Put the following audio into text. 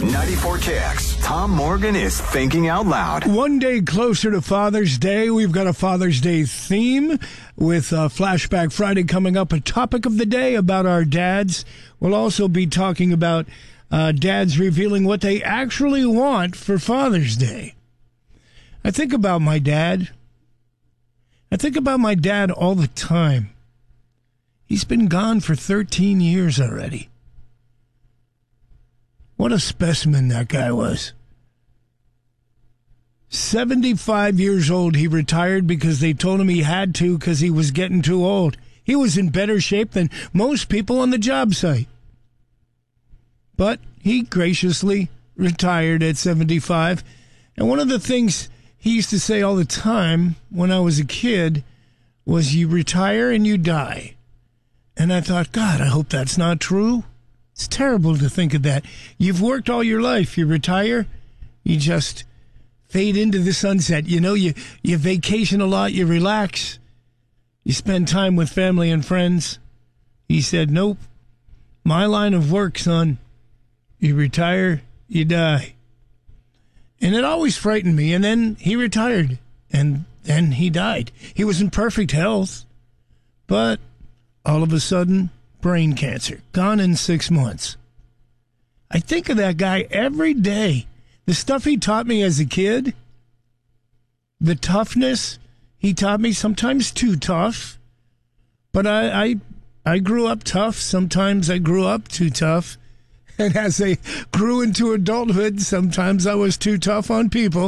94KX. Tom Morgan is thinking out loud. One day closer to Father's Day. We've got a Father's Day theme with Flashback Friday coming up. A topic of the day about our dads. We'll also be talking about dads revealing what they actually want for Father's Day. I think about my dad. I think about my dad all the time. He's been gone for 13 years already. What a specimen that guy was. 75 years old, he retired because they told him he had to because he was getting too old. He was in better shape than most people on the job site. But he graciously retired at 75. And one of the things he used to say all the time when I was a kid was, you retire and you die. And I thought, God, I hope that's not true. It's terrible to think of that. You've worked all your life. You retire, you just fade into the sunset. You know, you vacation a lot, you relax, you spend time with family and friends. He said, nope, my line of work, son. You retire, you die. And it always frightened me. And then he retired, and then he died. He was in perfect health, but all of a sudden, brain cancer, gone in 6 months. I think of that guy every day. The stuff he taught me as a kid, the toughness he taught me, sometimes too tough, but I grew up tough. Sometimes I grew up too tough. And as I grew into adulthood, sometimes I was too tough on people.